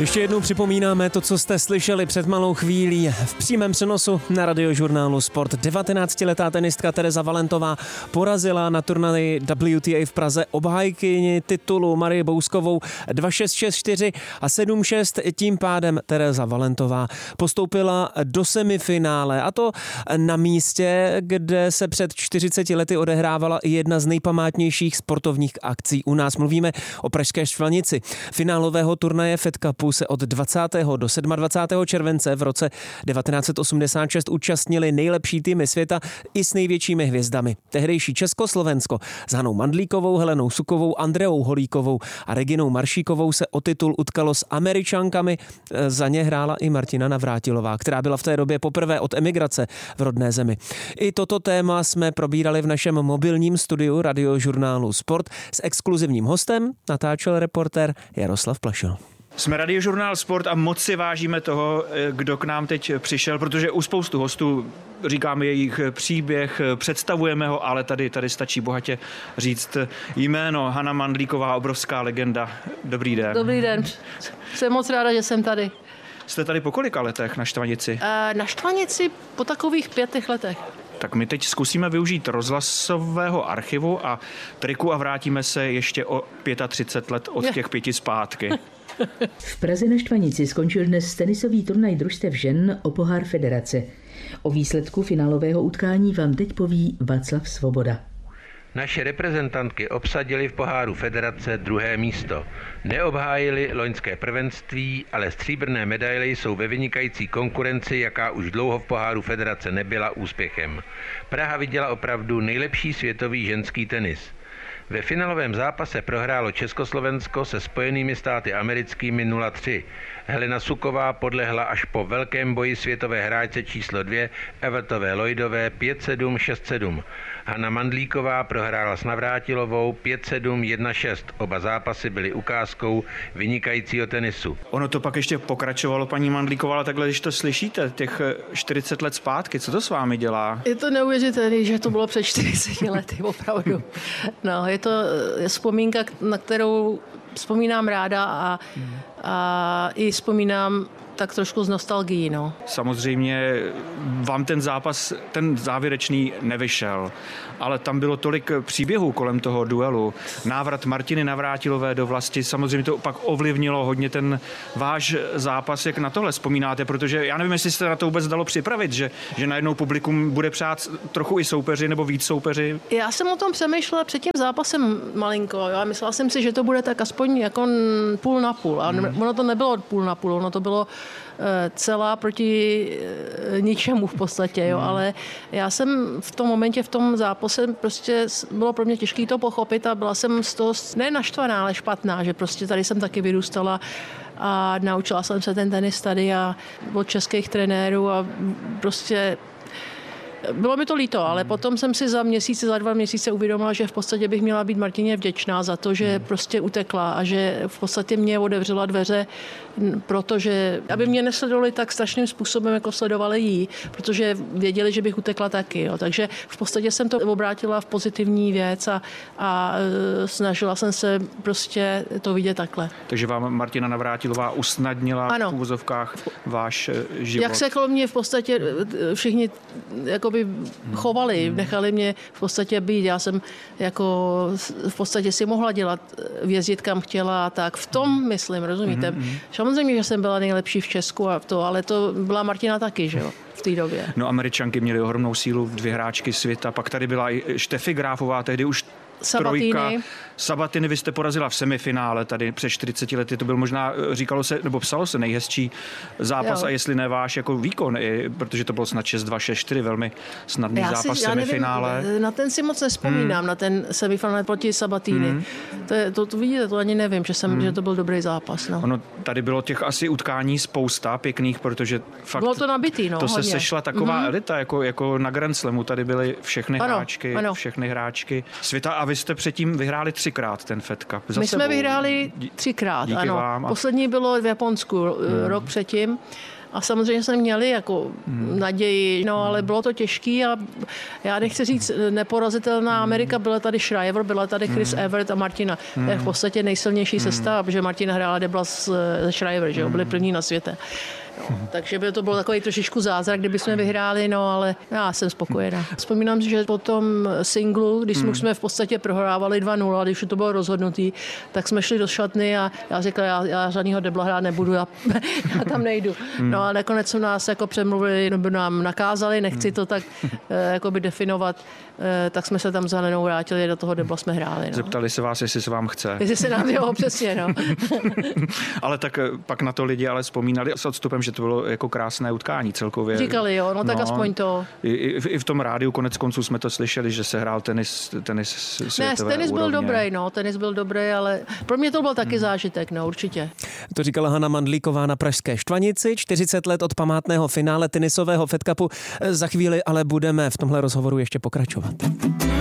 Ještě jednou připomínáme to, co jste slyšeli před malou chvílí v přímém přenosu na Radiožurnálu Sport. 19letá tenistka Tereza Valentová porazila na turnaji WTA v Praze obhájkyni titulu Marii Bouskovou 2-6, 6-4 a 7-6. Tím pádem Tereza Valentová postoupila do semifinále, a to na místě, kde se před 40 lety odehrávala i jedna z nejpamátnějších sportovních akcí u nás. Mluvíme o pražské Štvanici. Finálového turnaje Fed Cupu se od 20. do 27. července v roce 1986 účastnili nejlepší týmy světa i s největšími hvězdami. Tehdejší Československo s Hanou Mandlíkovou, Helenou Sukovou, Andreou Holíkovou a Reginou Maršíkovou se o titul utkalo s Američankami. Za ně hrála i Martina Navrátilová, která byla v té době poprvé od emigrace v rodné zemi. I toto téma jsme probírali v našem mobilním studiu Radiožurnálu Sport s exkluzivním hostem, natáčel reportér Jaroslav Plašil. Jsme Radiožurnál Sport a moc si vážíme toho, kdo k nám teď přišel, protože u spoustu hostů říkáme jejich příběh, představujeme ho, ale tady stačí bohatě říct jméno. Hana Mandlíková, obrovská legenda. Dobrý den. Dobrý den. Jsem moc ráda, že jsem tady. Jste tady po kolika letech na Štvanici? Na Štvanici po takových 5 letech. Tak my teď zkusíme využít rozhlasového archivu a triku a vrátíme se ještě o 35 let od těch 5 zpátky. V Praze na Štvanici skončil dnes tenisový turnaj družstev žen o pohár federace. O výsledku finálového utkání vám teď poví Václav Svoboda. Naše reprezentantky obsadily v poháru federace 2. místo. Neobhájili loňské prvenství, ale stříbrné medaile jsou ve vynikající konkurenci, jaká už dlouho v poháru federace nebyla úspěchem. Praha viděla opravdu nejlepší světový ženský tenis. Ve finálovém zápase prohrálo Československo se Spojenými státy americkými 0-3. Helena Suková podlehla až po velkém boji světové hráčce číslo 2 Evertové Lloydové 5-7, 6-7. Hana Mandlíková prohrála s Navrátilovou 5-7, 1-6. Oba zápasy byly ukázkou vynikajícího tenisu. Ono to pak ještě pokračovalo, paní Mandlíková, ale takhle, když to slyšíte, těch 40 let zpátky, co to s vámi dělá? Je to neuvěřitelné, že to bylo před 40 lety, opravdu. No, je to vzpomínka, na kterou vzpomínám ráda a i vzpomínám tak trošku z nostalgií, no. Samozřejmě vám ten zápas, ten závěrečný nevyšel, ale tam bylo tolik příběhů kolem toho duelu. Návrat Martiny Navrátilové do vlasti, samozřejmě to pak ovlivnilo hodně ten váš zápas. Jak na tohle vzpomínáte? Protože já nevím, jestli se na to vůbec dalo připravit, že najednou publikum bude přát trochu i soupeři nebo víc soupeři. Já jsem o tom přemýšlela před tím zápasem malinko. Jo? Myslela jsem si, že to bude tak aspoň jako půl na půl. A ono to nebylo půl na půl, ono to bylo celá proti ničemu v podstatě, jo, ale já jsem v tom momentě, v tom zápase prostě bylo pro mě těžké to pochopit a byla jsem z toho ne naštvaná, ale špatná, že prostě tady jsem taky vyrůstala a naučila jsem se ten tenis tady a od českých trenérů a prostě bylo mi to líto, ale potom jsem si za 2 měsíce uvědomila, že v podstatě bych měla být Martině vděčná za to, že prostě utekla a že v podstatě mě otevřela dveře, protože aby mě nesledovali tak strašným způsobem, jako sledovali jí, protože věděli, že bych utekla taky. Jo. Takže v podstatě jsem to obrátila v pozitivní věc a snažila jsem se prostě to vidět takhle. Takže vám Martina Navrátilová usnadnila v uvozovkách váš život. Jak se kolem mě v podstatě všichni jakoby chovali, nechali mě v podstatě být. Já jsem jako v podstatě si mohla dělat, jezdit kam chtěla a tak. V tom myslím, rozumíte? Samozřejmě, že jsem byla nejlepší v Česku a to, ale to byla Martina taky, že jo, v té době. No, Američanky měly ohromnou sílu, 2 hráčky světa, pak tady byla i Štefy Gráfová, tehdy už trojka. Sabatini vy jste porazila v semifinále tady před 40 lety, to byl možná, říkalo se, nebo psalo se nejhezčí zápas, jo. A jestli ne váš jako výkon, protože to bylo snad 6-2, 6-4, velmi snadný zápas v semifinále. Nevím, na ten si moc nespomínám, na ten semifinále proti Sabatini. To vidíte, to ani nevím, že to byl dobrý zápas. No. Ono tady bylo těch asi utkání spousta pěkných, protože fakt bylo to nabitý, no, to hodně. Se sešla taková elita, jako na Grand Slamu, tady byly všechny hráčky světa a vy jste předtím vyhráli 3krát ten Fed Cup. My jsme vyhráli 3krát, ano. Vám. Poslední bylo v Japonsku rok předtím A samozřejmě jsme měli jako naději, no ale bylo to těžký a já nechci říct neporazitelná Amerika, byla tady Shriver, byla tady Chris Evert a Martina. To je v podstatě nejsilnější sestava, protože Martina hrála debla ze Shriver, že jo, byli první na světě. No, takže by to bylo takový trošičku zázrak, kdyby jsme vyhráli, no ale já jsem spokojená. Vzpomínám si, že po tom singlu, když jsme v podstatě prohrávali 2-0, když to bylo rozhodnutý, tak jsme šli do šatny a já řekla, já žádnýho debla hrát nebudu, já tam nejdu. No a nakonec jsou nás jako přemluvili, nebo nám nakázali, nechci to tak jakoby definovat, tak jsme se tam za Helenou vrátili, do toho debla jsme hráli. No. Zeptali se vás, jestli se vám chce. Jestli se nám, jo, přesně, no. Ale tak pak na to lidi ale vzpomínali s odstupem, že to bylo jako krásné utkání celkově. Říkali, jo, no tak aspoň to. I v tom rádiu konec konců jsme to slyšeli, že se hrál tenis světové tenis úrovně. byl dobrý, no, tenis byl dobrý, ale pro mě to byl taky zážitek, no, určitě. To říkala Hana Mandlíková na pražské Štvanici, 40 let od památného finále tenisového Fed Cupu. Za chvíli ale budeme v tomhle rozhovoru ještě pokračovat.